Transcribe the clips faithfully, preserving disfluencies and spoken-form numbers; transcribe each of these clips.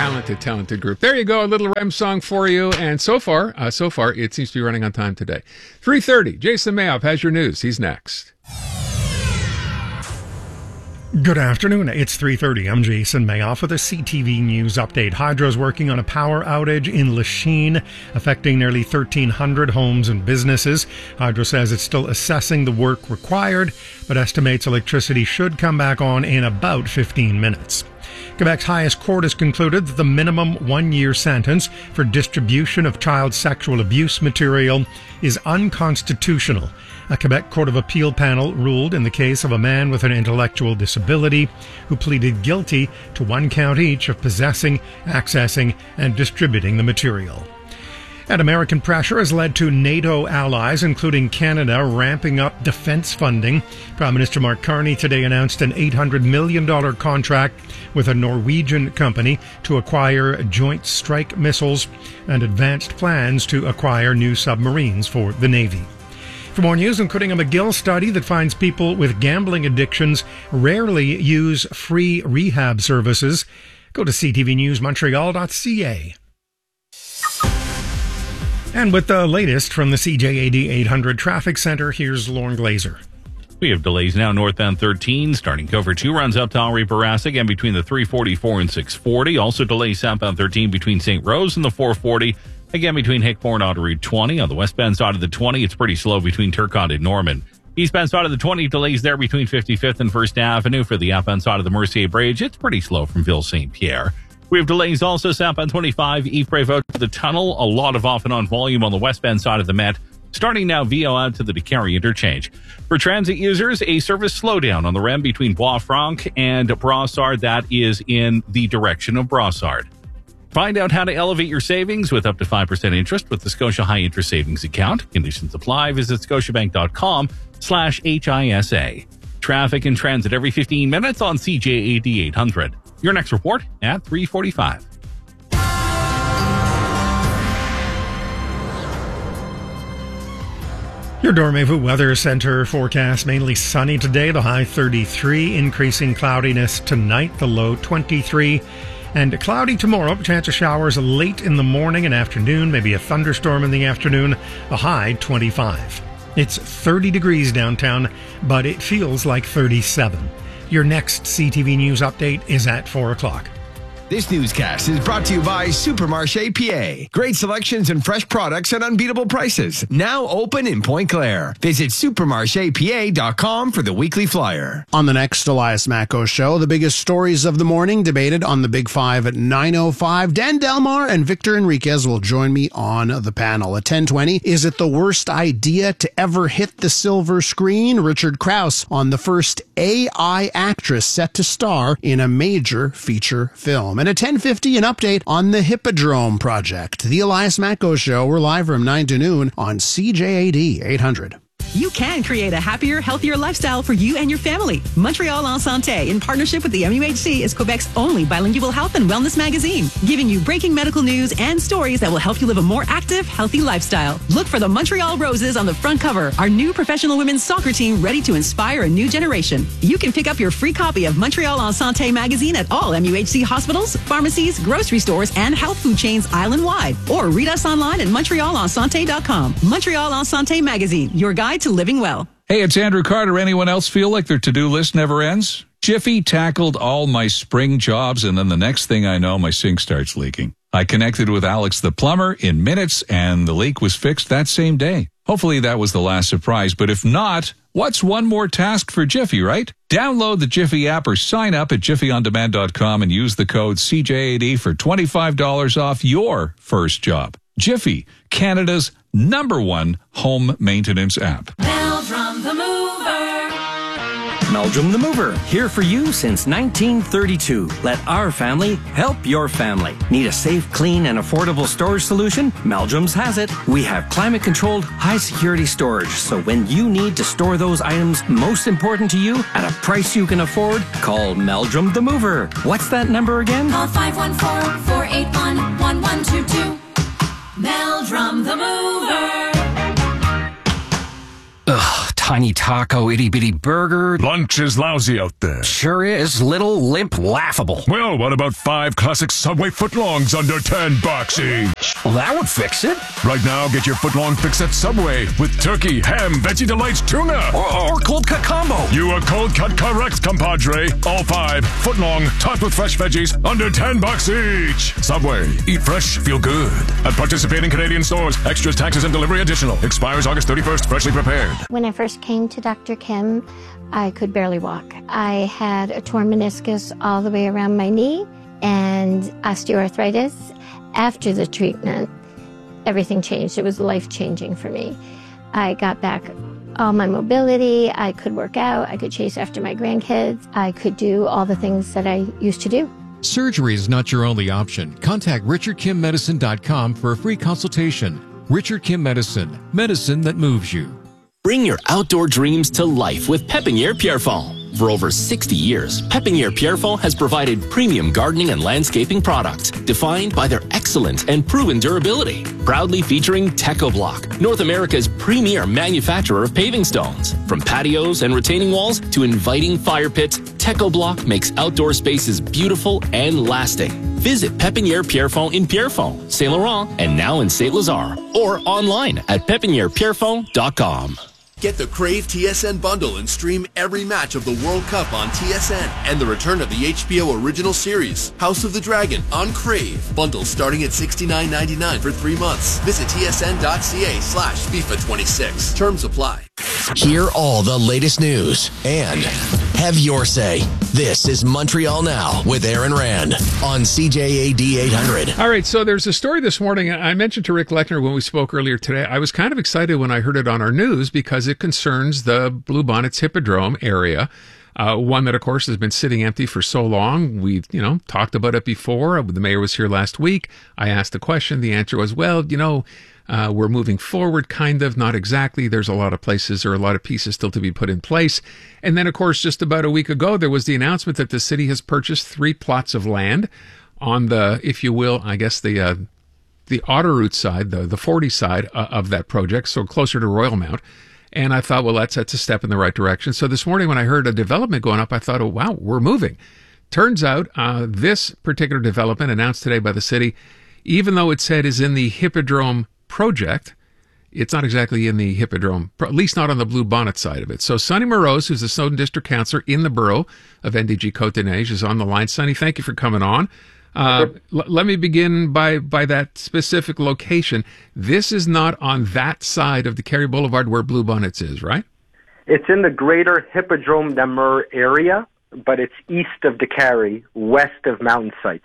Talented, talented group. There you go, a little R E M song for you. And so far, uh, so far, it seems to be running on time today. three thirty, Jason Mayoff has your news. He's next. Good afternoon. It's three thirty. I'm Jason Mayoff with a C T V News update. Hydro's working on a power outage in Lachine, affecting nearly thirteen hundred homes and businesses. Hydro says it's still assessing the work required, but estimates electricity should come back on in about fifteen minutes. Quebec's highest court has concluded that the minimum one-year sentence for distribution of child sexual abuse material is unconstitutional. A Quebec Court of Appeal panel ruled in the case of a man with an intellectual disability who pleaded guilty to one count each of possessing, accessing, and distributing the material. And American pressure has led to NATO allies, including Canada, ramping up defense funding. Prime Minister Mark Carney today announced an eight hundred million dollars contract with a Norwegian company to acquire joint strike missiles and advanced plans to acquire new submarines for the Navy. For more news, including a McGill study that finds people with gambling addictions rarely use free rehab services, go to c t v news montreal dot c a. And with the latest from the C J A D eight hundred Traffic Center, here's Lauren Glazer. We have delays now northbound thirteen, starting Cover two, runs up to Henri Bourassa, again between the three forty-four and six forty. Also delays southbound thirteen between Saint Rose and the four forty. Again, between Hickmore and Autoroute twenty. On the westbound side of the twenty, it's pretty slow between Turcotte and Norman. Eastbound side of the twenty, delays there between fifty-fifth and First Avenue. For the outbound side of the Mercier Bridge, it's pretty slow from Ville Saint Pierre. We have delays also southbound twenty-five, Yves Prévost to the tunnel. A lot of off and on volume on the westbound side of the Met. Starting now, V O out to the DeCarry interchange. For transit users, a service slowdown on the R E M between Bois-Franc and Brossard. That is in the direction of Brossard. Find out how to elevate your savings with up to five percent interest with the Scotia High Interest Savings Account. Conditions apply. Visit scotiabank.com slash HISA. Traffic and transit every fifteen minutes on C J A D eight hundred. Your next report at three forty-five. Your Dormevu Weather Center forecast: mainly sunny today, the high thirty-three, increasing cloudiness tonight, the low twenty-three. And cloudy tomorrow, chance of showers late in the morning and afternoon, maybe a thunderstorm in the afternoon, a high twenty-five. It's thirty degrees downtown, but it feels like thirty-seven. Your next C T V News update is at four o'clock. This newscast is brought to you by Supermarché P A. Great selections and fresh products at unbeatable prices. Now open in Pointe Claire. Visit supermarché p a dot com for the weekly flyer. On the next Elias Macko Show, the biggest stories of the morning debated on the Big Five at nine oh five. Dan Delmar and Victor Enriquez will join me on the panel. At ten twenty, is it the worst idea to ever hit the silver screen? Richard Krause on the first A I actress set to star in a major feature film. And at ten fifty, an update on the Hippodrome project. The Elias Macko Show. We're live from nine to noon on C J A D eight hundred. You can create a happier, healthier lifestyle for you and your family. Montreal en Santé, in partnership with the M U H C, is Quebec's only bilingual health and wellness magazine, giving you breaking medical news and stories that will help you live a more active, healthy lifestyle. Look for the Montreal Roses on the front cover, our new professional women's soccer team ready to inspire a new generation. You can pick up your free copy of Montreal en Santé magazine at all M U H C hospitals, pharmacies, grocery stores, and health food chains island-wide. Or read us online at montreal en santé dot com. Montreal en Santé magazine, your guide to living well. Hey, it's Andrew Carter. Anyone else feel like their to-do list never ends? Jiffy tackled all my spring jobs, and then the next thing I know, my sink starts leaking. I connected with Alex the plumber in minutes, and the leak was fixed that same day. Hopefully that was the last surprise, but if not, what's one more task for Jiffy, right? Download the Jiffy app or sign up at jiffy on demand dot com and use the code C J A D for twenty-five dollars off your first job. Jiffy, Canada's number one home maintenance app. Meldrum the Mover. Meldrum the Mover, here for you since nineteen thirty-two. Let our family help your family. Need a safe, clean, and affordable storage solution? Meldrum's has it. We have climate-controlled, high-security storage, so when you need to store those items most important to you at a price you can afford, call Meldrum the Mover. What's that number again? Call five one four, four eight one, one one two two. Meldrum the Mover. Ugh, tiny taco, itty-bitty burger. Lunch is lousy out there. Sure is. Little, limp, laughable. Well, what about five classic Subway footlongs under ten bucks each? Well, that would fix it. Right now, get your footlong fix at Subway with turkey, ham, Veggie Delights, tuna. Or, or cold cut combo. You are cold cut correct, compadre. All five, footlong, topped with fresh veggies, under ten bucks each. Subway, eat fresh, feel good. At participating Canadian stores, extras, taxes, and delivery additional. Expires August thirty-first, freshly prepared. When I first came to Doctor Kim, I could barely walk. I had a torn meniscus all the way around my knee and osteoarthritis. After the treatment, everything changed. It was life-changing for me. I got back all my mobility. I could work out. I could chase after my grandkids. I could do all the things that I used to do. Surgery is not your only option. Contact richard kim medicine dot com for a free consultation. Richard Kim Medicine, medicine that moves you. Bring your outdoor dreams to life with Pépinière Pierrefonds. For over sixty years, Pépinière Pierrefonds has provided premium gardening and landscaping products defined by their excellent and proven durability. Proudly featuring TechoBlock, North America's premier manufacturer of paving stones. From patios and retaining walls to inviting fire pits, TechoBlock makes outdoor spaces beautiful and lasting. Visit Pépinière Pierrefonds in Pierrefonds, Saint Laurent, and now in Saint Lazare, or online at pepiniere pierrefonds dot com. Get the Crave T S N bundle and stream every match of the World Cup on T S N and the return of the H B O original series, House of the Dragon, on Crave. Bundles starting at sixty-nine ninety-nine for three months. Visit tsn.ca slash FIFA twenty-six. Terms apply. Hear all the latest news and have your say. This is Montreal Now with Aaron Rand on C J A D eight hundred. All right, so there's a story this morning. I mentioned to Rick Lechner when we spoke earlier today. I was kind of excited when I heard it on our news because it concerns the Bluebonnets Hippodrome area. Uh, one that, of course, has been sitting empty for so long. We've, you know, talked about it before. The mayor was here last week. I asked the question. The answer was, well, you know, uh, we're moving forward, kind of, not exactly. There's a lot of places or a lot of pieces still to be put in place. And then, of course, just about a week ago, there was the announcement that the city has purchased three plots of land on the, if you will, I guess the uh, the Autoroute side, the, the forty side uh, of that project, so closer to Royalmount. And I thought, well, that's, that's a step in the right direction. So this morning when I heard a development going up, I thought, oh, wow, we're moving. Turns out uh, this particular development announced today by the city, even though it said is in the Hippodrome project, it's not exactly in the Hippodrome, at least not on the Bluebonnet side of it. So Sonny Morose, who's the Snowden District Councillor in the borough of N D G Côte-des-Neiges, is on the line. Sonny, thank you for coming on. Uh, l- let me begin by, by that specific location. This is not on that side of the Carey Boulevard where Bluebonnets is, right? It's in the greater Hippodrome Namur area, but it's east of the Carey, west of Mountain Sites.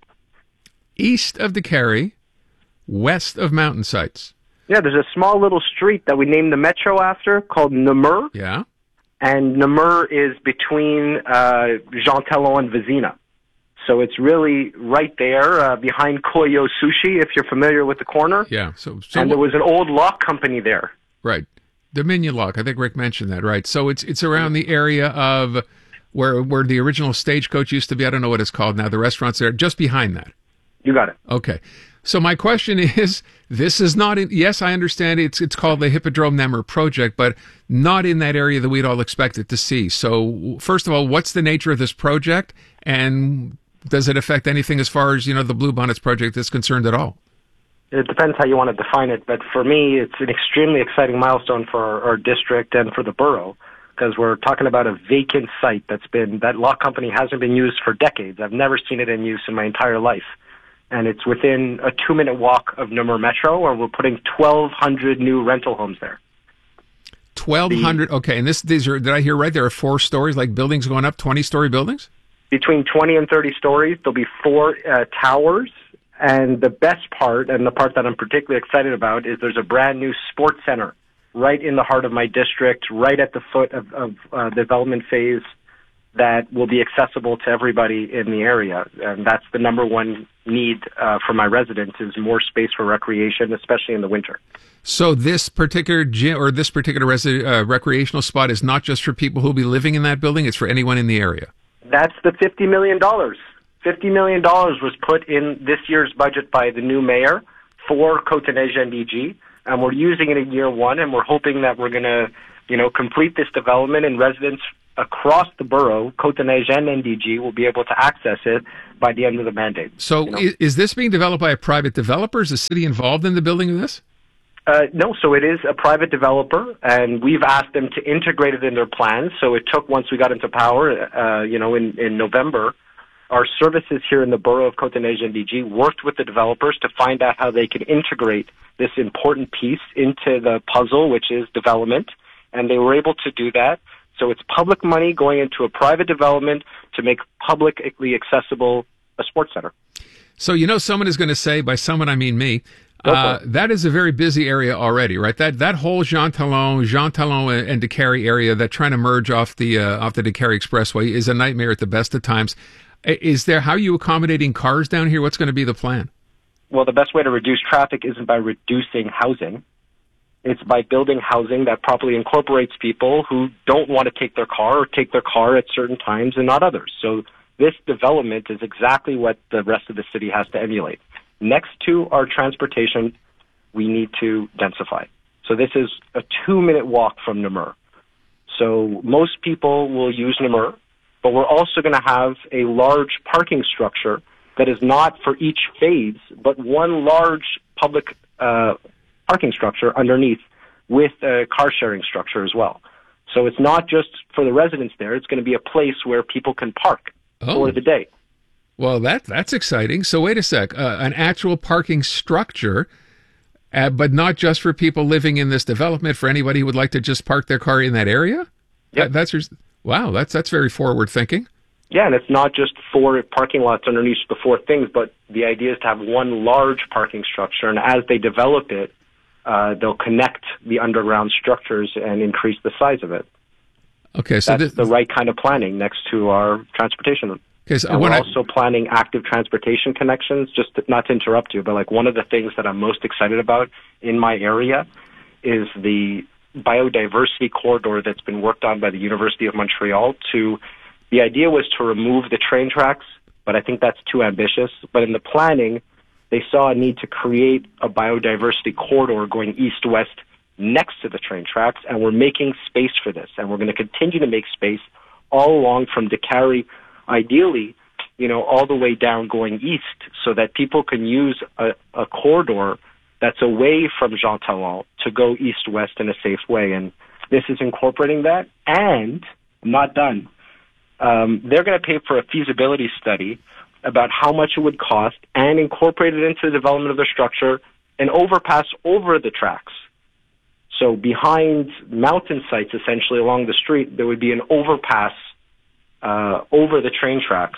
East of the Carey, west of Mountain Sites. Yeah, there's a small little street that we named the metro after called Namur. Yeah. And Namur is between uh, Jean Talon and Vizina. So it's really right there uh, behind Koyo Sushi, if you're familiar with the corner. Yeah. So, so and there was an old lock company there. Right. Dominion Lock. I think Rick mentioned that, right? So it's it's around the area of where where the original Stagecoach used to be. I don't know what it's called now. The restaurant's there, just behind that. You got it. Okay. So my question is, this is not in, yes, I understand it's it's called the Hippodrome Namur project, but not in that area that we'd all expected to see. So first of all, what's the nature of this project, and does it affect anything as far as, you know, the Bluebonnets project is concerned at all? It depends how you want to define it, but for me, it's an extremely exciting milestone for our, our district and for the borough, because we're talking about a vacant site that's been, that lock company hasn't been used for decades. I've never seen it in use in my entire life. And it's within a two-minute walk of Namur Metro, and we're putting twelve hundred new rental homes there. twelve hundred, the, okay, and this, these are, did I hear right, there are four stories, like buildings going up, twenty-story buildings? Between twenty and thirty stories, there'll be four uh, towers, and the best part, and the part that I'm particularly excited about, is there's a brand new sports center right in the heart of my district, right at the foot of, of uh, the development phase, that will be accessible to everybody in the area. And that's the number one need uh, for my residents, is more space for recreation, especially in the winter. So this particular gym or this particular resi- uh, recreational spot is not just for people who will be living in that building, it's for anyone in the area. That's the fifty million dollars. fifty million dollars was put in this year's budget by the new mayor for Côte-des-Neiges N D G, and we're using it in year one, and we're hoping that we're going to you know, complete this development, and residents across the borough, Côte-des-Neiges and N D G, will be able to access it by the end of the mandate. So you know? is, is this being developed by a private developer? Is the city involved in the building of this? Uh, no, so it is a private developer, and we've asked them to integrate it in their plans. So it took, once we got into power, uh, you know, in, in November, our services here in the borough of Côte-des-Neiges N D G worked with the developers to find out how they could integrate this important piece into the puzzle, which is development, and they were able to do that. So it's public money going into a private development to make publicly accessible a sports center. So, you know, someone is going to say, by someone I mean me, uh, that is a very busy area already, right? That that whole Jean Talon, Jean Talon and DeCarry area, that trying to merge off the uh, off the DeCarry Expressway, is a nightmare at the best of times. Is there, how are you accommodating cars down here? What's going to be the plan? Well, the best way to reduce traffic isn't by reducing housing. It's by building housing that properly incorporates people who don't want to take their car or take their car at certain times and not others. So this development is exactly what the rest of the city has to emulate. Next to our transportation, we need to densify. So this is a two-minute walk from Namur. So most people will use Namur, but we're also going to have a large parking structure that is not for each phase, but one large public uh, parking structure underneath with a car-sharing structure as well. So it's not just for the residents there. It's going to be a place where people can park oh. for the day. Well, that that's exciting. So wait a sec. Uh, an actual parking structure, uh, but not just for people living in this development, for anybody who would like to just park their car in that area? Yeah. That, that's your, wow, that's that's very forward thinking. Yeah, and it's not just four parking lots underneath the four things, but the idea is to have one large parking structure, and as they develop it, uh, they'll connect the underground structures and increase the size of it. Okay, so that's this, the right kind of planning next to our transportation. Okay, so and we're I, also planning active transportation connections. Just to, not to interrupt you, but like one of the things that I'm most excited about in my area is the biodiversity corridor that's been worked on by the University of Montreal. To the idea was to remove the train tracks, but I think that's too ambitious. But in the planning, they saw a need to create a biodiversity corridor going east-west next to the train tracks, and we're making space for this, and we're going to continue to make space all along from DeCarry, ideally, you know, all the way down going east, so that people can use a, a corridor that's away from Jean Talon to go east-west in a safe way. And this is incorporating that, and not done. Um, they're going to pay for a feasibility study about how much it would cost and incorporate it into the development of the structure, an overpass over the tracks. So behind mountain sites, essentially along the street, there would be an overpass uh, over the train tracks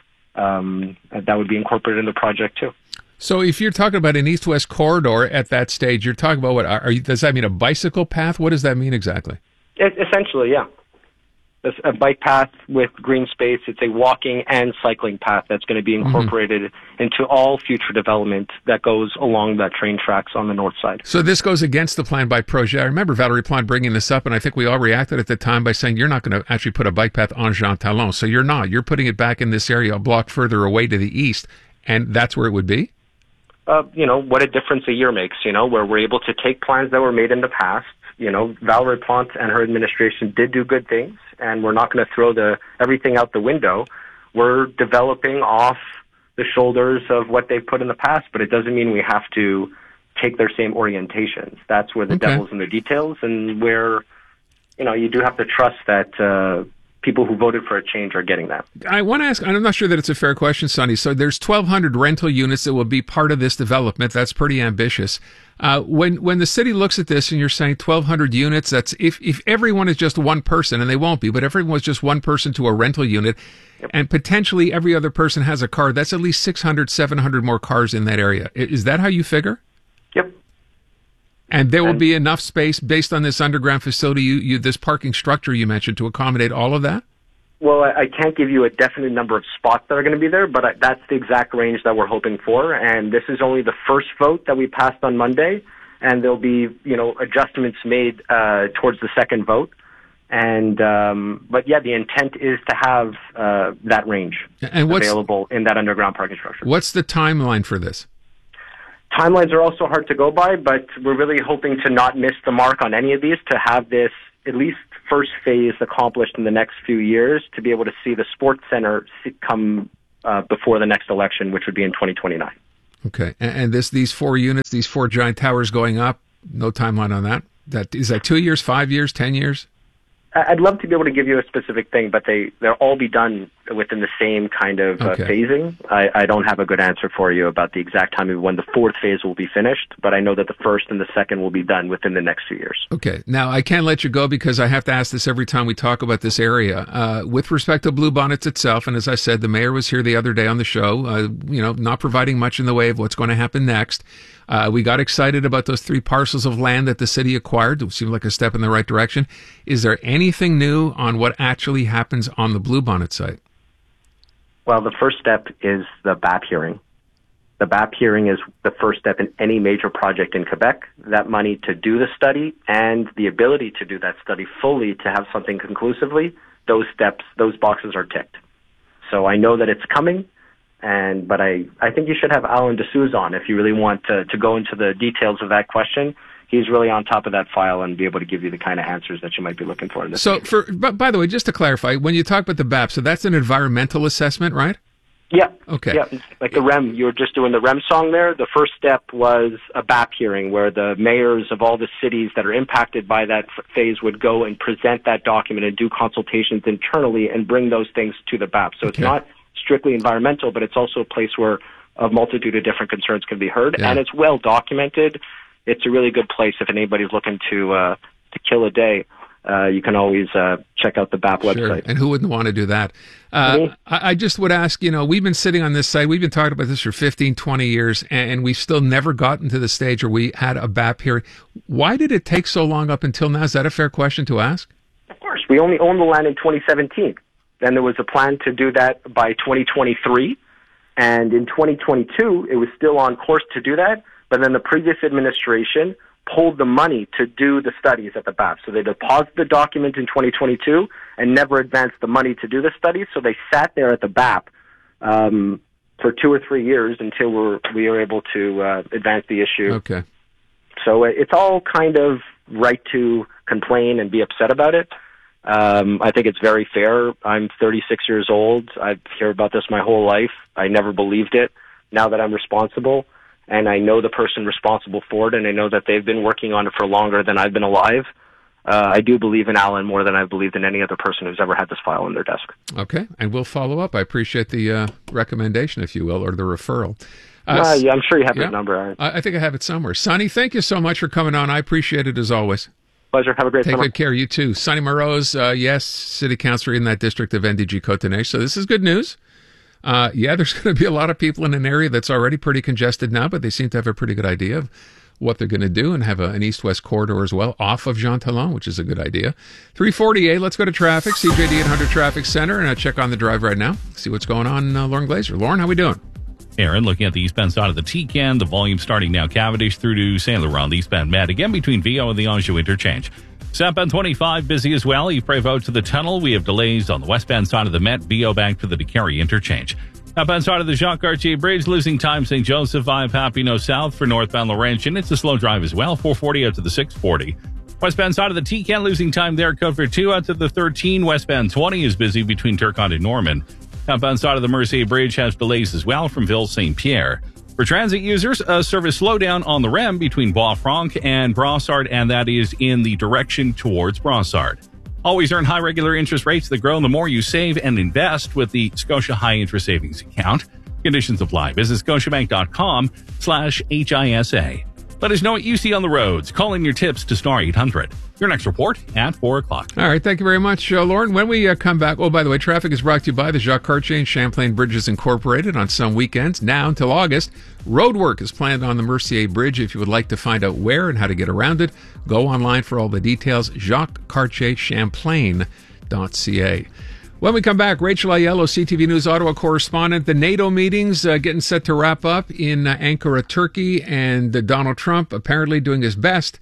um, that would be incorporated in the project too. So if you're talking about an east-west corridor at that stage, you're talking about what? Are you, does that mean a bicycle path? What does that mean exactly? It, essentially, yeah. It's a bike path with green space. It's a walking and cycling path that's going to be incorporated mm-hmm. into all future development that goes along that train tracks on the north side. So this goes against the plan by Projet. I remember Valérie Plante bringing this up, and I think we all reacted at the time by saying you're not going to actually put a bike path on Jean Talon. So you're not. You're putting it back in this area a block further away to the east, and that's where it would be? Uh, you know, what a difference a year makes, you know, where we're able to take plans that were made in the past. You know, Valérie Plante and her administration did do good things, and we're not going to throw the everything out the window. We're developing off the shoulders of what they've put in the past, but it doesn't mean we have to take their same orientations. That's where the okay. devil's in the details, and where, you know, you do have to trust that uh, people who voted for a change are getting that. I want to ask, I'm not sure that it's a fair question, Sonny. So there's twelve hundred rental units that will be part of this development. That's pretty ambitious. Uh, when when the city looks at this and you're saying twelve hundred units, that's if, if everyone is just one person, and they won't be, but if everyone was just one person to a rental unit, yep. and potentially every other person has a car, that's at least six hundred, seven hundred more cars in that area. Is that how you figure? Yep. And there will be enough space based on this underground facility, you, you this parking structure you mentioned, to accommodate all of that? Well, I, I can't give you a definite number of spots that are going to be there, but I, that's the exact range that we're hoping for. And this is only the first vote that we passed on Monday, and there'll be, you know, adjustments made uh, towards the second vote. And um, but yeah, the intent is to have uh, that range and what's, available in that underground parking structure. What's the timeline for this? Timelines are also hard to go by, but we're really hoping to not miss the mark on any of these, to have this at least first phase accomplished in the next few years to be able to see the sports center come uh, before the next election, which would be in twenty twenty-nine. Okay. And, and this these four units, these four giant towers going up, no timeline on that? That is that two years, five years, ten years? I'd love to be able to give you a specific thing, but they, they'll all be done within the same kind of uh, Okay. phasing. I, I don't have a good answer for you about the exact time of when the fourth phase will be finished, but I know that the first and the second will be done within the next few years. Okay. Now, I can't let you go because I have to ask this every time we talk about this area. Uh, with respect to Bluebonnets itself, and as I said, the mayor was here the other day on the show, uh, you know, not providing much in the way of what's going to happen next. Uh, we got excited about those three parcels of land that the city acquired. It seemed like a step in the right direction. Is there anything new on what actually happens on the Bluebonnet site? Well, the first step is the B A P hearing. The B A P hearing is the first step in any major project in Quebec. That money to do the study and the ability to do that study fully to have something conclusively, those steps, those boxes are ticked. So I know that it's coming. And but I, I think you should have Alan D'Souza on if you really want to, to go into the details of that question. He's really on top of that file and be able to give you the kind of answers that you might be looking for in this. So, for but by the way, just to clarify, when you talk about the B A P, so that's an environmental assessment, right? Yeah. Okay. Yeah, like the R E M, you were just doing the R E M song there. The first step was a B A P hearing where the mayors of all the cities that are impacted by that f- phase would go and present that document and do consultations internally and bring those things to the B A P. So it's Okay. not strictly environmental, but it's also a place where a multitude of different concerns can be heard, Yeah. and it's well documented. It's a really good place if anybody's looking to uh, to kill a day. Uh, you can always uh, check out the B A P Sure. website. And who wouldn't want to do that? Uh, I, I just would ask, you know, we've been sitting on this site, we've been talking about this for fifteen, twenty years, and we've still never gotten to the stage where we had a B A P hearing. Why did it take so long up until now? Is that a fair question to ask? Of course, we only owned the land in twenty seventeen. Then there was a plan to do that by twenty twenty-three. And in twenty twenty-two, it was still on course to do that. But then the previous administration pulled the money to do the studies at the B A P. So they deposited the document in twenty twenty-two and never advanced the money to do the studies. So they sat there at the B A P um, for two or three years until we're, we were able to uh, advance the issue. Okay. So it's all kind of right to complain and be upset about it. Um, I think it's very fair. I'm thirty-six years old. I've heard about this my whole life. I never believed it. Now that I'm responsible, and I know the person responsible for it, and I know that they've been working on it for longer than I've been alive, uh, I do believe in Alan more than I've believed in any other person who's ever had this file on their desk. Okay. And we'll follow up. I appreciate the uh, recommendation, if you will, or the referral. Uh, yeah, I'm sure you have yeah. that number. I, I think I have it somewhere. Sonny, thank you so much for coming on. I appreciate it as always. Pleasure. Have a great Take summer. good care. You too. Sonny Morose, uh, yes, city councilor in that district of N D G Cotonou. So this is good news. Uh, yeah, there's going to be a lot of people in an area that's already pretty congested now, but they seem to have a pretty good idea of what they're going to do and have a, an east-west corridor as well off of Jean Talon, which is a good idea. three forty-eight, let's go to traffic, C J D eight hundred Traffic Center, and I'll check on the drive right now, see what's going on. Uh, Lauren Glazer. Lauren, how we doing? Aaron, looking at the eastbound side of the T C A N, the volume starting now Cavendish through to Saint Laurent, the eastbound Met, again between V O and the Anjou interchange. Southbound twenty-five, busy as well. Yves Prévost to the tunnel. We have delays on the westbound side of the Met, V O back to the DeCarry interchange. Outbound side of the Jacques Cartier Bridge, losing time Saint Joseph via Papineau South for northbound Laurentian. It's a slow drive as well, four forty out to the six forty. Westbound side of the T C A N, losing time there, Cover two out to the thirteen. Westbound twenty is busy between Turcotte and Norman. Outbound side of the Mercier Bridge has delays as well from Ville Saint Pierre. For transit users, a service slowdown on the R E M between Bois-Franc and Brossard, and that is in the direction towards Brossard. Always earn high regular interest rates that grow the more you save and invest with the Scotia High Interest Savings Account. Conditions apply. Visit scotiabank.com slash HISA. Let us know what you see on the roads. Call in your tips to star eight hundred. Your next report at four o'clock. All right. Thank you very much, uh, Lauren. When we uh, come back, oh, by the way, traffic is brought to you by the Jacques Cartier and Champlain Bridges Incorporated on some weekends. Now until August, road work is planned on the Mercier Bridge. If you would like to find out where and how to get around it, go online for all the details, jacques cartier champlain dot c a. When we come back, Rachel Aiello, C T V News Ottawa correspondent. The NATO meetings uh, getting set to wrap up in uh, Ankara, Turkey, and uh, Donald Trump apparently doing his best,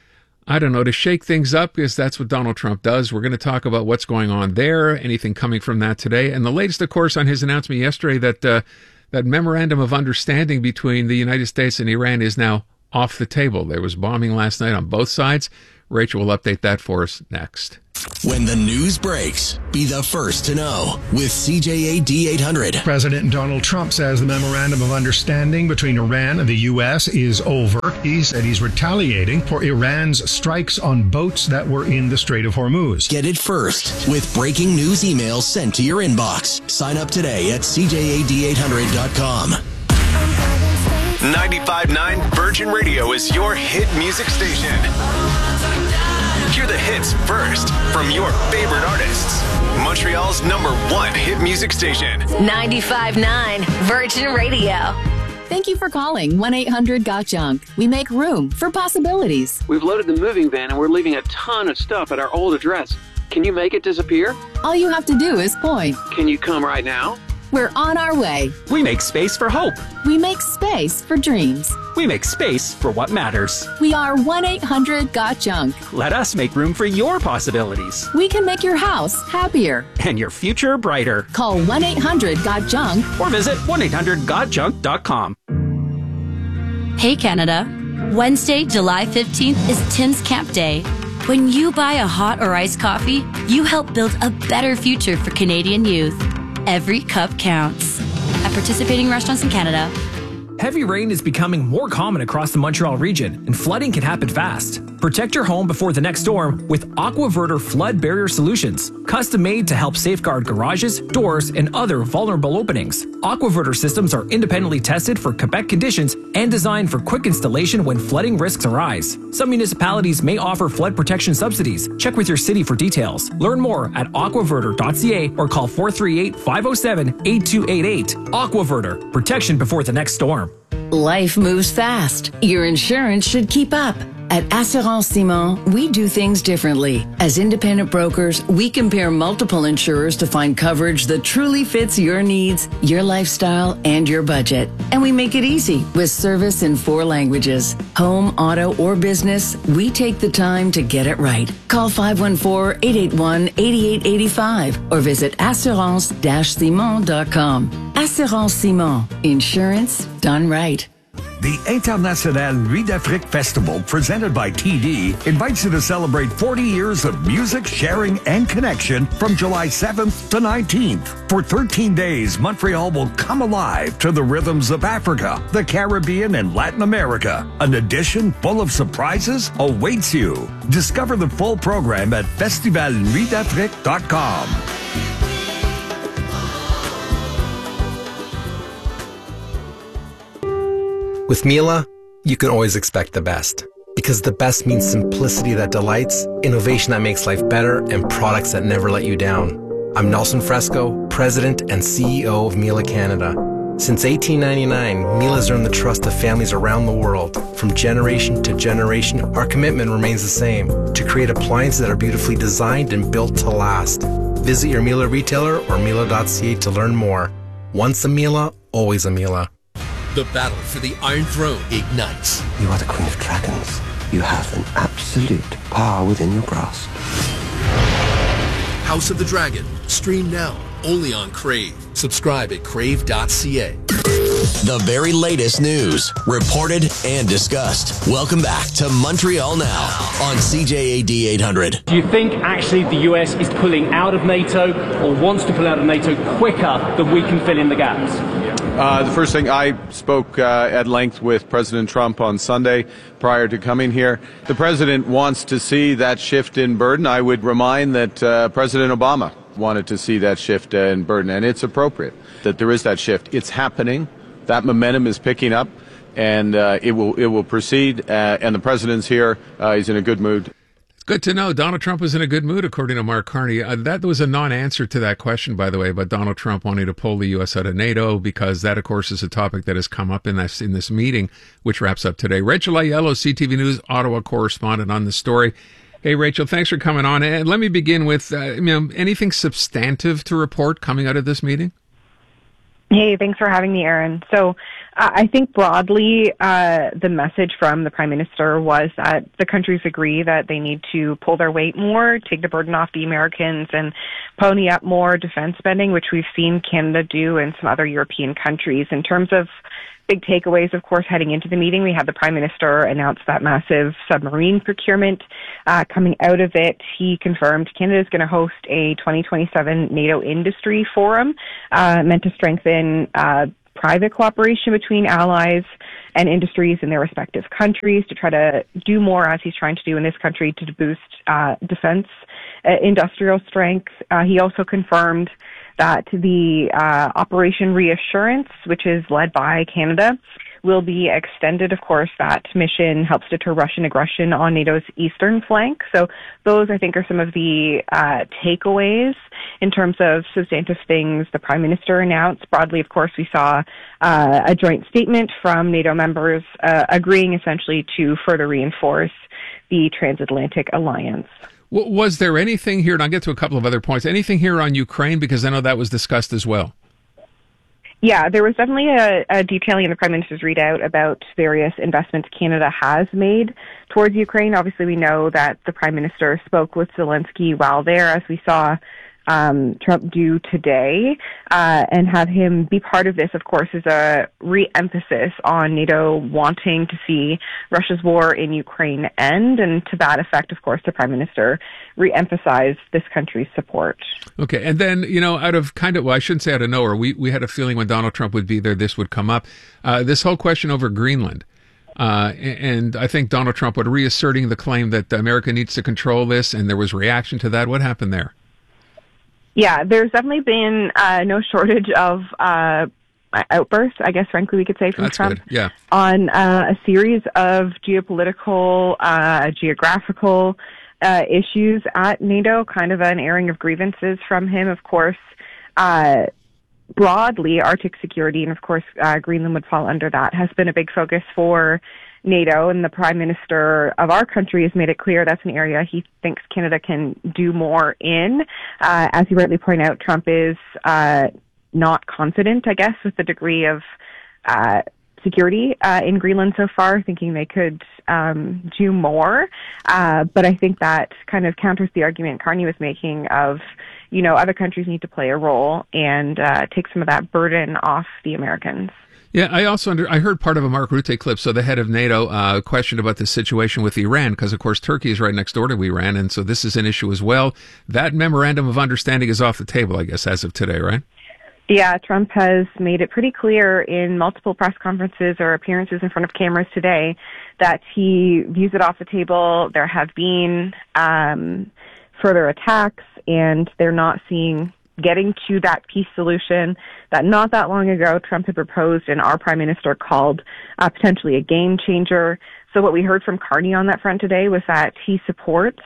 I don't know, to shake things up, because that's what Donald Trump does. We're going to talk about what's going on there, anything coming from that today. And the latest, of course, on his announcement yesterday that uh, that memorandum of understanding between the United States and Iran is now off the table. There was bombing last night on both sides. Rachel will update that for us next. When the news breaks, be the first to know with C J A D eight hundred. President Donald Trump says the memorandum of understanding between Iran and the U S is over. He said he's retaliating for Iran's strikes on boats that were in the Strait of Hormuz. Get it first with breaking news emails sent to your inbox. Sign up today at C J A D eight hundred dot com. ninety-five point nine Virgin Radio is your hit music station. Hear the hits first from your favorite artists. Montreal's number one hit music station. ninety-five point nine Virgin Radio. Thank you for calling one eight hundred got junk. We make room for possibilities. We've loaded the moving van and we're leaving a ton of stuff at our old address. Can you make it disappear? All you have to do is point. Can you come right now? We're on our way. We make space for hope. We make space for dreams. We make space for what matters. We are one eight hundred got junk. Let us make room for your possibilities. We can make your house happier. And your future brighter. Call one eight hundred got junk. Or visit one eight hundred got junk dot com. Hey Canada. Wednesday, July fifteenth is Tim's Camp Day. When you buy a hot or iced coffee, you help build a better future for Canadian youth. Every cup counts. At participating restaurants in Canada. Heavy rain is becoming more common across the Montreal region, and flooding can happen fast. Protect your home before the next storm with AquaVerter Flood Barrier Solutions, custom made to help safeguard garages, doors, and other vulnerable openings. AquaVerter systems are independently tested for Quebec conditions and designed for quick installation when flooding risks arise. Some municipalities may offer flood protection subsidies. Check with your city for details. Learn more at aquaverter dot c a or call four three eight, five oh seven, eight two eight eight. AquaVerter, protection before the next storm. Life moves fast. Your insurance should keep up. At Assurance Simon, we do things differently. As independent brokers, we compare multiple insurers to find coverage that truly fits your needs, your lifestyle, and your budget. And we make it easy with service in four languages. Home, auto, or business, we take the time to get it right. Call five one four, eight eight one, eight eight eight five or visit assurance dash simon dot com. Assurance Simon. Insurance done right. The International Nuit d'Afrique Festival, presented by T D, invites you to celebrate forty years of music, sharing, and connection from July seventh to nineteenth. For thirteen days, Montreal will come alive to the rhythms of Africa, the Caribbean, and Latin America. An edition full of surprises awaits you. Discover the full program at festival nuit d'afrique dot com. With Miele, you can always expect the best. Because the best means simplicity that delights, innovation that makes life better, and products that never let you down. I'm Nelson Fresco, President and C E O of Miele Canada. Since eighteen ninety-nine, Miele has earned the trust of families around the world. From generation to generation, our commitment remains the same, to create appliances that are beautifully designed and built to last. Visit your Miele retailer or miele dot c a to learn more. Once a Miele, always a Miele. The battle for the Iron Throne ignites. You are the Queen of Dragons. You have an absolute power within your grasp. House of the Dragon. Stream now. Only on Crave. Subscribe at crave dot c a. The very latest news, reported and discussed. Welcome back to Montreal Now on C J A D eight hundred. Do you think actually the U S is pulling out of NATO or wants to pull out of NATO quicker than we can fill in the gaps? Uh, the first thing, I spoke uh, at length with President Trump on Sunday prior to coming here. The president wants to see that shift in burden. I would remind that uh, President Obama wanted to see that shift uh, in burden, and it's appropriate that there is that shift. It's happening. That momentum is picking up, and uh, it will it will proceed. Uh, and the president's here. Uh, he's in a good mood. Good to know. Donald Trump was in a good mood, according to Mark Carney. Uh, that was a non-answer to that question, by the way, about Donald Trump wanting to pull the U S out of NATO, because that, of course, is a topic that has come up in this in this meeting, which wraps up today. Rachel Aiello, C T V News Ottawa correspondent, on the story. Hey, Rachel, thanks for coming on. And let me begin with uh, you know, anything substantive to report coming out of this meeting? Hey, thanks for having me, Aaron. So I think broadly, uh, the message from the Prime Minister was that the countries agree that they need to pull their weight more, take the burden off the Americans, and pony up more defense spending, which we've seen Canada do and some other European countries. In terms of big takeaways, of course, heading into the meeting, we had the Prime Minister announce that massive submarine procurement. Uh, coming out of it, he confirmed Canada is going to host a twenty twenty-seven NATO industry forum uh, meant to strengthen uh, private cooperation between allies and industries in their respective countries to try to do more, as he's trying to do in this country, to boost uh, defense uh, industrial strength. Uh, he also confirmed that the uh, Operation Reassurance, which is led by Canada, will be extended. Of course, that mission helps deter Russian aggression on NATO's eastern flank. So those, I think, are some of the uh, takeaways in terms of substantive things the Prime Minister announced. Broadly, of course, we saw uh, a joint statement from NATO members uh, agreeing essentially to further reinforce the transatlantic alliance. Was there anything here, and I'll get to a couple of other points, anything here on Ukraine, because I know that was discussed as well? Yeah, there was definitely a, a detailing in the Prime Minister's readout about various investments Canada has made towards Ukraine. Obviously, we know that the Prime Minister spoke with Zelensky while there, as we saw um, Trump do today, uh, and have him be part of this, of course, is a re-emphasis on NATO wanting to see Russia's war in Ukraine end. And to that effect, of course, the Prime Minister re-emphasized this country's support. Okay. And then, you know, out of kind of, well, I shouldn't say out of nowhere, we, we had a feeling when Donald Trump would be there, this would come up. Uh, this whole question over Greenland. Uh, and I think Donald Trump was reasserting the claim that America needs to control this, and there was reaction to that. What happened there? Yeah, there's definitely been uh, no shortage of uh, outbursts, I guess, frankly, we could say, from That's Trump good. Yeah. on uh, a series of geopolitical, uh, geographical uh, issues at NATO, kind of an airing of grievances from him, of course. Uh, broadly, Arctic security, and of course, uh, Greenland would fall under that, has been a big focus for NATO, and the Prime Minister of our country has made it clear that's an area he thinks Canada can do more in. Uh, as you rightly point out, Trump is uh, not confident, I guess, with the degree of uh, security uh, in Greenland so far, thinking they could um, do more. Uh, but I think that kind of counters the argument Carney was making of, you know, other countries need to play a role and uh, take some of that burden off the Americans. Yeah, I also under, I heard part of a Mark Rutte clip. So the head of NATO uh, questioned about the situation with Iran, because of course Turkey is right next door to Iran, and so this is an issue as well. That memorandum of understanding is off the table, I guess, as of today, right? Yeah, Trump has made it pretty clear in multiple press conferences or appearances in front of cameras today that he views it off the table. There have been um, further attacks, and they're not seeing getting to that peace solution that not that long ago Trump had proposed and our Prime Minister called uh, potentially a game changer. So what we heard from Carney on that front today was that he supports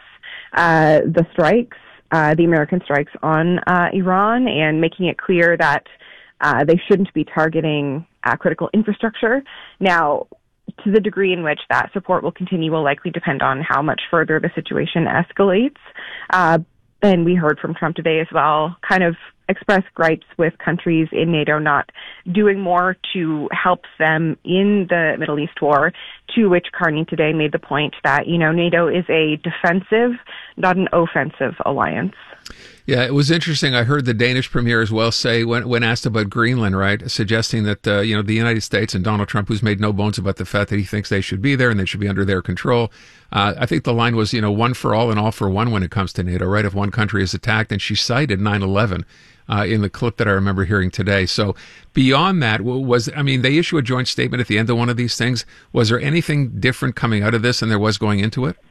uh, the strikes, uh, the American strikes on uh, Iran, and making it clear that uh, they shouldn't be targeting uh, critical infrastructure. Now, to the degree in which that support will continue will likely depend on how much further the situation escalates. Uh, And we heard from Trump today as well, kind of express gripes with countries in NATO not doing more to help them in the Middle East war, to which Carney today made the point that, you know, NATO is a defensive, not an offensive alliance. Yeah, it was interesting. I heard the Danish premier as well say, when when asked about Greenland, right, suggesting that, uh, you know, the United States and Donald Trump, who's made no bones about the fact that he thinks they should be there and they should be under their control. Uh, I think the line was, you know, one for all and all for one when it comes to NATO, right, if one country is attacked. And she cited nine eleven uh, in the clip that I remember hearing today. So beyond that, was, I mean, they issue a joint statement at the end of one of these things. Was there anything different coming out of this than there was going into it?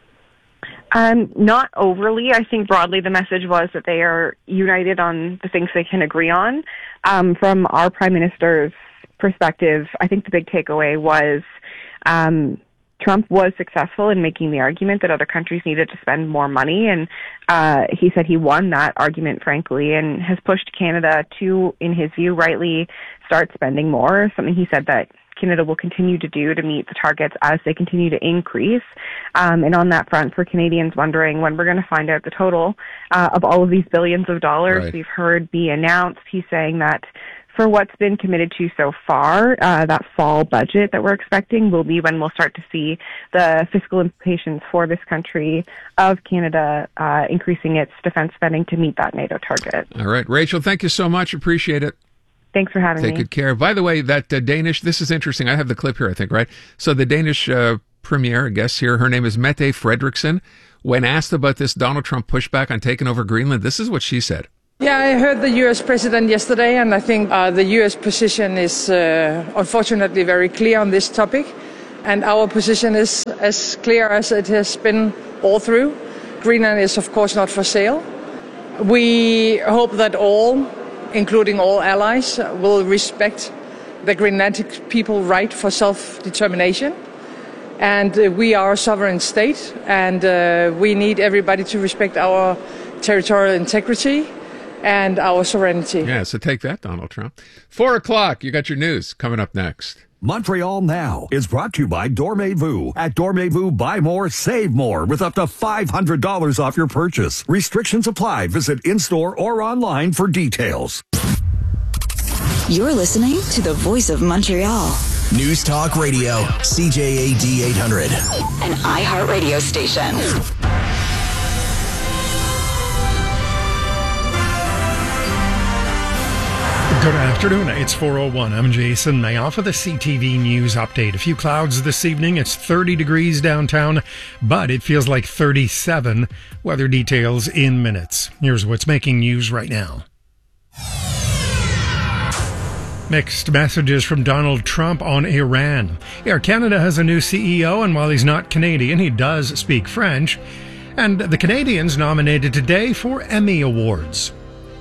Um, not overly. I think broadly the message was that they are united on the things they can agree on. Um, from our Prime Minister's perspective, I think the big takeaway was um, Trump was successful in making the argument that other countries needed to spend more money, and uh, he said he won that argument, frankly, and has pushed Canada to, in his view, rightly start spending more, something he said that Canada will continue to do to meet the targets as they continue to increase. Um, and on that front, for Canadians wondering when we're going to find out the total uh, of all of these billions of dollars right. we've heard be announced, he's saying that for what's been committed to so far, uh, that fall budget that we're expecting will be when we'll start to see the fiscal implications for this country of Canada uh, increasing its defense spending to meet that NATO target. All right. Rachel, thank you so much. Appreciate it. Thanks for having Take me. good care. By the way, that uh, Danish, this is interesting. I have the clip here, I think, right? So the Danish uh, premier, I guess here, her name is Mette Frederiksen. When asked about this Donald Trump pushback on taking over Greenland, this is what she said. Yeah, I heard the U S president yesterday, and I think uh, the U S position is uh, unfortunately very clear on this topic. And our position is as clear as it has been all through. Greenland is, of course, not for sale. We hope that all, including all allies, will respect the Greenlandic people's right for self-determination. And uh, we are a sovereign state, and uh, we need everybody to respect our territorial integrity and our sovereignty. Yeah, so take that, Donald Trump. Four o'clock, you got your news coming up next. Montreal Now is brought to you by Dormez-vous. At Dormez-vous, buy more, save more with up to five hundred dollars off your purchase. Restrictions apply. Visit in-store or online for details. You're listening to the Voice of Montreal. News Talk Radio, C J A D eight hundred. An iHeartRadio station. Good afternoon. It's four oh one. I'm Jason Mayoff with a C T V News update. A few clouds this evening. It's thirty degrees downtown, but it feels like thirty-seven. Weather details in minutes. Here's what's making news right now. Mixed messages from Donald Trump on Iran. Air Canada has a new C E O, and while he's not Canadian, he does speak French. And the Canadians nominated today for Emmy Awards.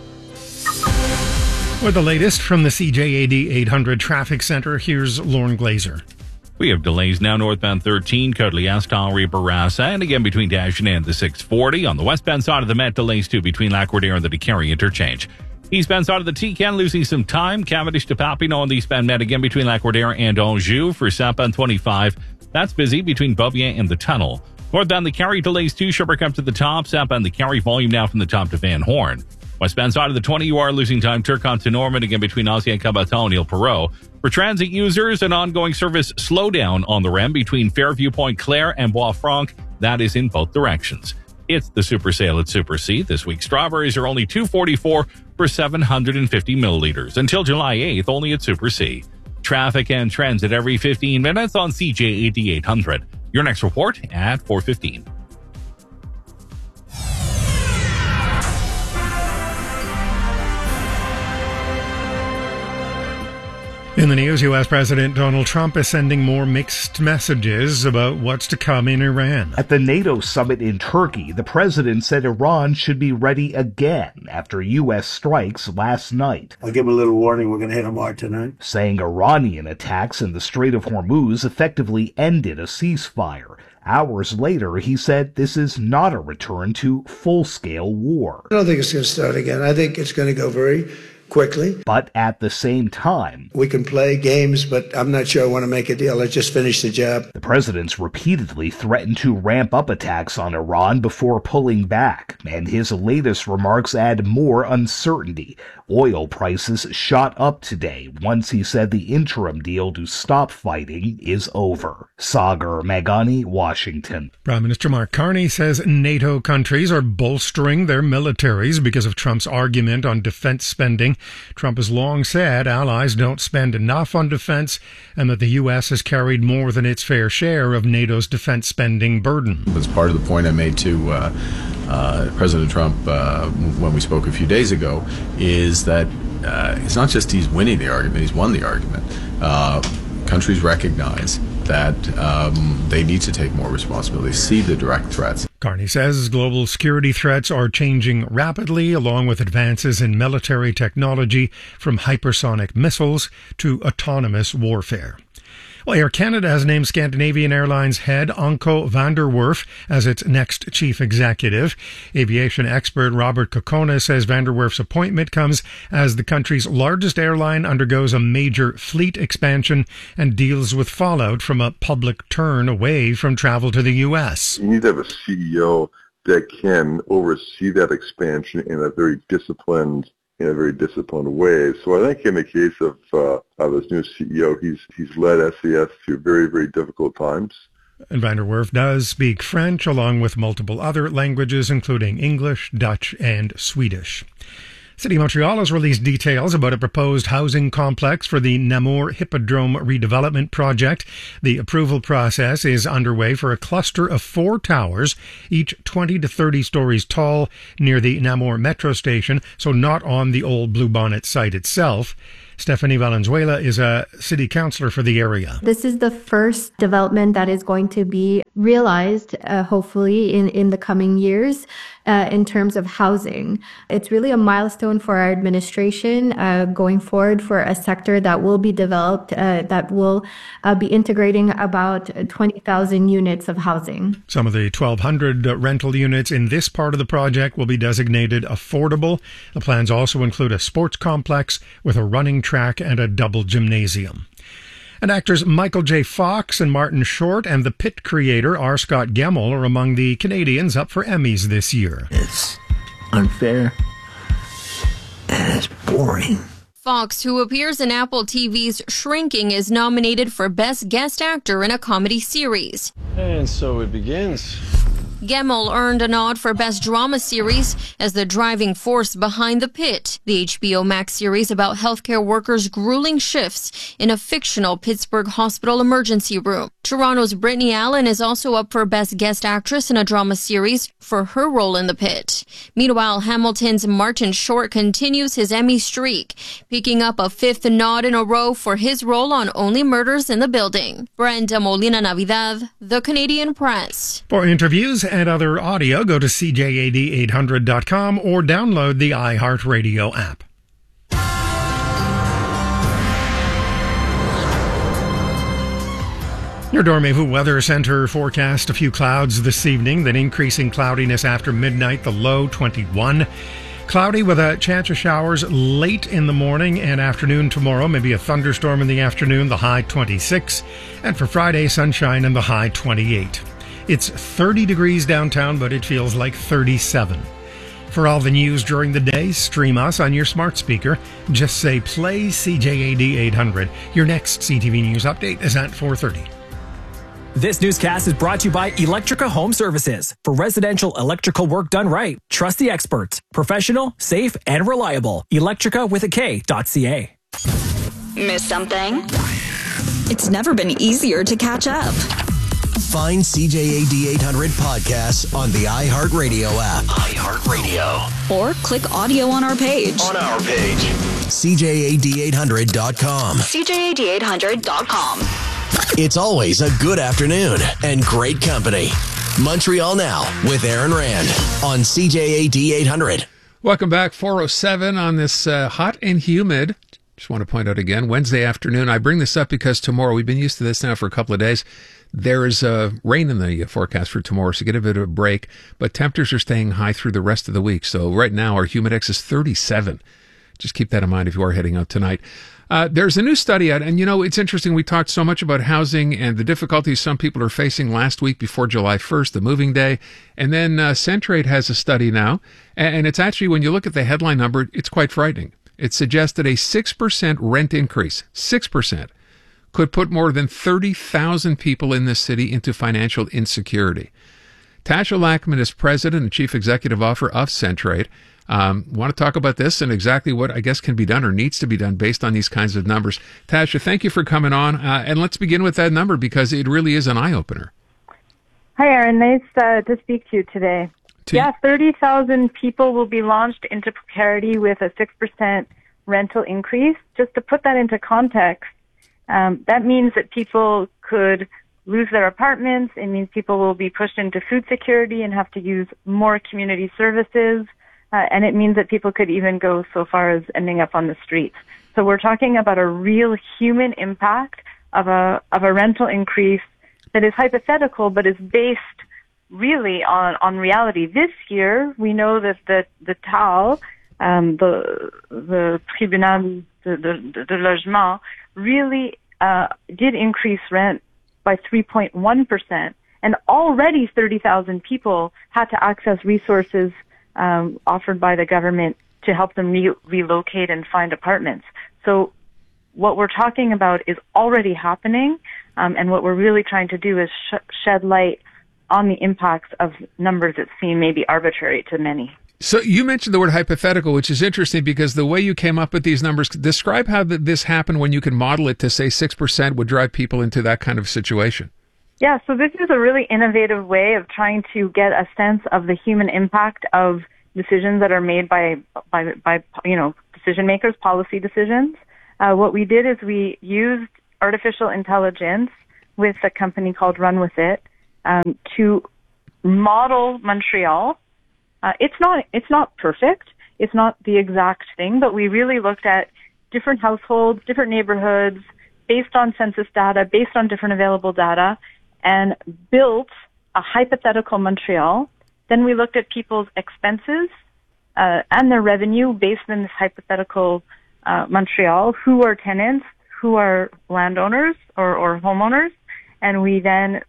With the latest from the C J A D eight hundred Traffic Center, here's Lauren Glazer. We have delays now northbound thirteen, Côte-Liaston, Barassa, and again between Dashing and the six forty. On the westbound side of the Met, delays too between Lac-Roder and the DeCarry interchange. Eastbound side of the T-Can losing some time. Cavendish to Papineau on the eastbound Met, again between Lac-Roder and Anjou. For southbound twenty-five, that's busy between Beaubien and the tunnel. Northbound the Carry delays too, Sherbrooke up to the top. Southbound the Carry volume now from the top to Van Horn. Westbound side of the twenty, you are losing time. Turcotte to Norman, again between Ancien Cabaton and Ile Perrot. For transit users, an ongoing service slowdown on the R E M between Fairview Point Claire and Bois Franc. That is in both directions. It's the super sale at Super C. This week, strawberries are only two forty-four for seven hundred fifty milliliters. Until July eighth, only at Super C. Traffic and transit every fifteen minutes on C J A D eight hundred. Your next report at four fifteen. In the news, U S President Donald Trump is sending more mixed messages about what's to come in Iran. At the NATO summit in Turkey, the president said Iran should be ready again after U S strikes last night. I'll give him a little warning, we're going to hit him hard tonight. Saying Iranian attacks in the Strait of Hormuz effectively ended a ceasefire. Hours later, he said this is not a return to full-scale war. I don't think it's going to start again. I think it's going to go very quickly. But at the same time, we can play games, but I'm not sure I want to make a deal. Let's just finish the job. The president's repeatedly threatened to ramp up attacks on Iran before pulling back, and his latest remarks add more uncertainty. Oil prices shot up today once he said the interim deal to stop fighting is over. Sagar Meghani, Washington. Prime Minister Mark Carney says NATO countries are bolstering their militaries because of Trump's argument on defense spending. Trump has long said allies don't spend enough on defense and that the U S has carried more than its fair share of NATO's defense spending burden. That's part of the point I made to uh, uh, President Trump uh, when we spoke a few days ago, is that uh, it's not just he's winning the argument, he's won the argument. Uh, countries recognize that um, they need to take more responsibility, see the direct threats. Carney says global security threats are changing rapidly, along with advances in military technology from hypersonic missiles to autonomous warfare. Well, Air Canada has named Scandinavian Airlines head Anko van der Werf as its next chief executive. Aviation expert Robert Kokona says van der Werf's appointment comes as the country's largest airline undergoes a major fleet expansion and deals with fallout from a public turn away from travel to the U S. You need to have a C E O that can oversee that expansion in a very disciplined in a very disciplined way. So I think in the case of, uh, of this new C E O, he's he's led S C S through very, very difficult times. And Van der Werf does speak French along with multiple other languages, including English, Dutch, and Swedish. City of Montreal has released details about a proposed housing complex for the Namur Hippodrome redevelopment project. The approval process is underway for a cluster of four towers, each twenty to thirty stories tall, near the Namur metro station, so not on the old Bluebonnet site itself. Stephanie Valenzuela is a city councillor for the area. This is the first development that is going to be realized, uh, hopefully, in, in the coming years uh, in terms of housing. It's really a milestone for our administration uh, going forward for a sector that will be developed, uh, that will uh, be integrating about twenty thousand units of housing. Some of the twelve hundred rental units in this part of the project will be designated affordable. The plans also include a sports complex with a running track and a double gymnasium. And actors Michael J. Fox and Martin Short and the Pit creator R. Scott Gemmell are among the Canadians up for Emmys this year. It's unfair and it's boring. Fox, who appears in Apple T V's Shrinking, is nominated for Best Guest Actor in a Comedy Series. And so it begins. Gemmell earned a nod for Best Drama Series as the driving force behind The Pit, the H B O Max series about healthcare workers' grueling shifts in a fictional Pittsburgh hospital emergency room. Toronto's Brittany Allen is also up for Best Guest Actress in a Drama Series for her role in The Pit. Meanwhile, Hamilton's Martin Short continues his Emmy streak, picking up a fifth nod in a row for his role on Only Murders in the Building. Brenda Molina Navidad, The Canadian Press. For interviews and other audio, go to C J A D eight hundred dot com or download the iHeartRadio app. Your Dormez-vous Weather Center forecast: a few clouds this evening, then increasing cloudiness after midnight, the low twenty-one. Cloudy with a chance of showers late in the morning and afternoon tomorrow, maybe a thunderstorm in the afternoon, the high twenty-six. And for Friday, sunshine and the high twenty-eight. It's thirty degrees downtown, but it feels like thirty-seven. For all the news during the day, stream us on your smart speaker. Just say play C J A D eight hundred. Your next C T V News update is at four thirty. This newscast is brought to you by Electrica Home Services. For residential electrical work done right, trust the experts. Professional, safe, and reliable. Electrica with a K dot C A. Miss something? It's never been easier to catch up. Find C J A D eight hundred podcasts on the iHeartRadio app. iHeartRadio. Or click audio on our page. On our page. C J A D eight hundred dot com. C J A D eight hundred dot com. It's always a good afternoon and great company. Montreal Now with Aaron Rand on C J A D eight hundred. Welcome back, four oh seven on this uh, hot and humid. Just want to point out again, Wednesday afternoon. I bring this up because tomorrow, we've been used to this now for a couple of days. There is uh, rain in the forecast for tomorrow, so get a bit of a break. But temperatures are staying high through the rest of the week. So right now, our humidex is thirty-seven. Just keep that in mind if you are heading out tonight. Uh, there's a new study out, and you know, it's interesting. We talked so much about housing and the difficulties some people are facing last week before July first, the moving day. And then uh, Centrate has a study now, and it's actually, when you look at the headline number, it's quite frightening. It suggested a six percent rent increase, six percent, could put more than thirty thousand people in this city into financial insecurity. Tasha Lackman is president and chief executive officer of Centrate. Um, want to talk about this and exactly what I guess can be done or needs to be done based on these kinds of numbers. Tasha, thank you for coming on. Uh, and let's begin with that number because it really is an eye-opener. Hi, Aaron. Nice uh, to speak to you today. To yeah, thirty thousand people will be launched into precarity with a six percent rental increase. Just to put that into context, um, that means that people could lose their apartments. It means people will be pushed into food security and have to use more community services. Uh, and it means that people could even go so far as ending up on the streets. So we're talking about a real human impact of a of a rental increase that is hypothetical, but is based really on, on reality. This year, we know that the the T A L, um, the the Tribunal de, de, de Logement, really uh, did increase rent by three point one percent, and already thirty thousand people had to access resources Um, offered by the government to help them re- relocate and find apartments. So what we're talking about is already happening, um, and what we're really trying to do is sh- shed light on the impacts of numbers that seem maybe arbitrary to many. So you mentioned the word hypothetical, which is interesting because the way you came up with these numbers, describe how th- this happened when you can model it to say six percent would drive people into that kind of situation. Yeah, so this is a really innovative way of trying to get a sense of the human impact of decisions that are made by, by, by you know, decision makers, policy decisions. Uh, what we did is we used artificial intelligence with a company called Run With It um, to model Montreal. Uh, it's not it's not perfect. It's not the exact thing, but we really looked at different households, different neighborhoods, based on census data, based on different available data, and built a hypothetical Montreal. Then we looked at people's expenses uh, and their revenue based on this hypothetical uh, Montreal. Who are tenants? Who are landowners or, or homeowners? And we then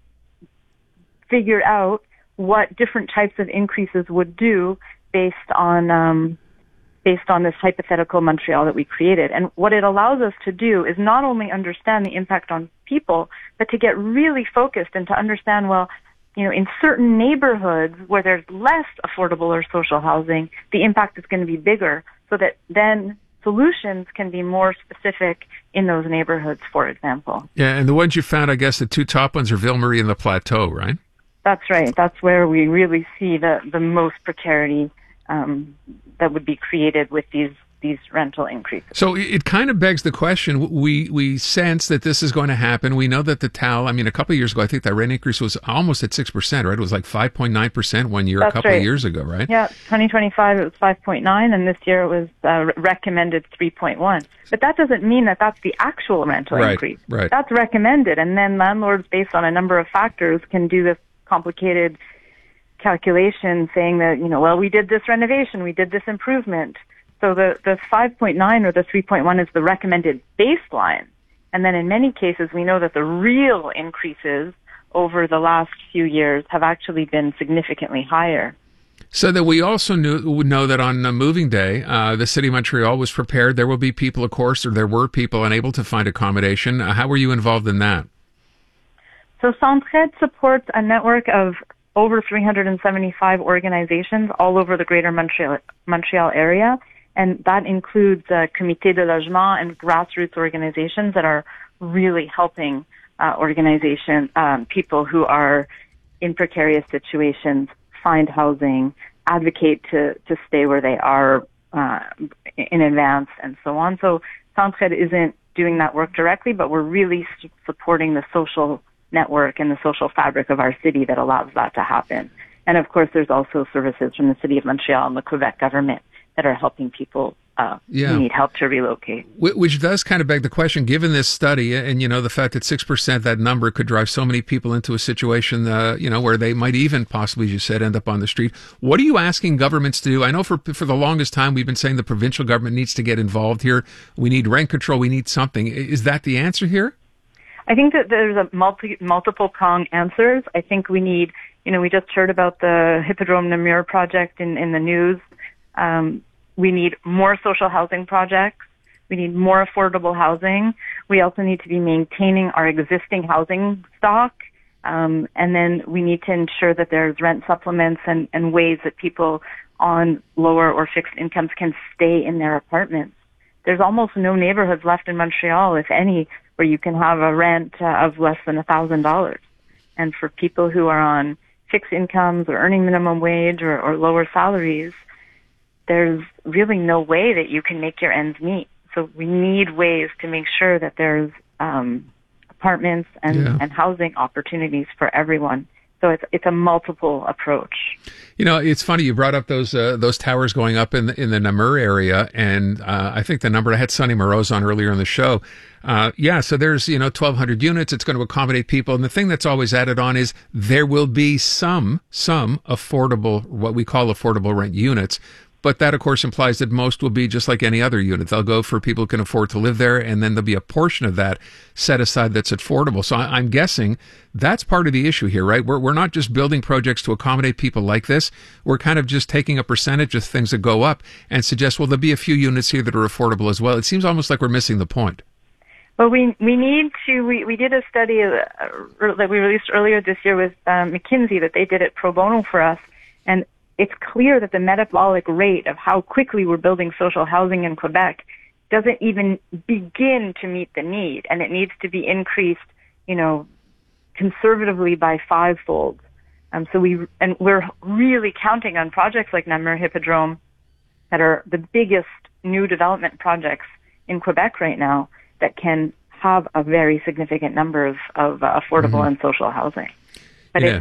figured out what different types of increases would do based on um, based on this hypothetical Montreal that we created. And what it allows us to do is not only understand the impact on people, but to get really focused and to understand, well, you know, in certain neighborhoods where there's less affordable or social housing, the impact is going to be bigger, so that then solutions can be more specific in those neighborhoods, for example. Yeah, and the ones you found, I guess the two top ones are Ville Marie and the Plateau, right? That's right. That's where we really see the, the most precarity um, that would be created with these these rental increases. So it kind of begs the question. We we sense that this is going to happen. We know that the T A L, I mean, a couple of years ago, I think that rent increase was almost at six percent, right? It was like five point nine percent one year, That's a couple right. of years ago, right? Yeah, twenty twenty-five it was five point nine, and this year it was uh, recommended three point one. But that doesn't mean that that's the actual rental Right, increase. right. That's recommended, and then landlords, based on a number of factors, can do this complicated calculation saying that, you know, well, we did this renovation, we did this improvement. So the, the five point nine or the three point one is the recommended baseline. And then in many cases, we know that the real increases over the last few years have actually been significantly higher. So that we also knew, know that on uh, moving day, uh, the city of Montreal was prepared. There will be people, of course, or there were people unable to find accommodation. Uh, how were you involved in that? So Centraide supports a network of over three hundred seventy-five organizations all over the greater Montreal, Montreal area. And that includes uh, Comité de Logement and grassroots organizations that are really helping uh, organization um, people who are in precarious situations find housing, advocate to, to stay where they are uh, in advance, and so on. So Centraide isn't doing that work directly, but we're really su- supporting the social network and the social fabric of our city that allows that to happen. And of course, there's also services from the City of Montreal and the Quebec government that are helping people uh, Yeah. who need help to relocate. Wh- Which does kind of beg the question, given this study and, you know, the fact that six percent, that number could drive so many people into a situation, uh, you know, where they might even possibly, as you said, end up on the street. What are you asking governments to do? I know for for the longest time we've been saying the provincial government needs to get involved here. We need rent control. We need something. Is that the answer here? I think that there's a multi, multiple prong answers. I think we need, you know, we just heard about the Hippodrome Namur project in, in the news. Um, we need more social housing projects. We need more affordable housing. We also need to be maintaining our existing housing stock. Um, and then we need to ensure that there's rent supplements and, and ways that people on lower or fixed incomes can stay in their apartments. There's almost no neighborhoods left in Montreal, if any, where you can have a rent uh, of less than one thousand dollars. And for people who are on fixed incomes or earning minimum wage or, or lower salaries, there's really no way that you can make your ends meet. So we need ways to make sure that there's um, apartments and, Yeah. and housing opportunities for everyone. So it's it's a multiple approach. You know, it's funny you brought up those uh, those towers going up in the, in the Namur area, and uh, I think the number I had Sonny Morose on earlier in the show. Uh, yeah, so there's you know twelve hundred units. It's going to accommodate people, and the thing that's always added on is there will be some some affordable, what we call affordable rent units. But that, of course, implies that most will be just like any other unit. They'll go for people who can afford to live there, and then there'll be a portion of that set aside that's affordable. So I, I'm guessing that's part of the issue here, right? We're, we're not just building projects to accommodate people like this. We're kind of just taking a percentage of things that go up and suggest, well, there'll be a few units here that are affordable as well. It seems almost like we're missing the point. Well, we we need to. We, we did a study uh, that we released earlier this year with um, McKinsey that they did it pro bono for us, and it's clear that the metabolic rate of how quickly we're building social housing in Quebec doesn't even begin to meet the need, and it needs to be increased, you know, conservatively by fivefold. Um, so we and we're really counting on projects like Namur Hippodrome that are the biggest new development projects in Quebec right now that can have a very significant number of, of uh, affordable mm-hmm. and social housing. But yeah. it